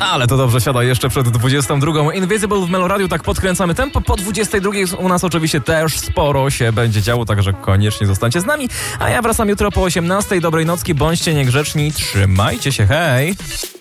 Ale to dobrze siada jeszcze przed 22. Invisible w Meloradiu, tak podkręcamy tempo. Po 22 u nas oczywiście też sporo się będzie działo, także koniecznie zostańcie z nami. A ja wracam jutro po 18. Dobrej nocki, bądźcie niegrzeczni, trzymajcie się, hej!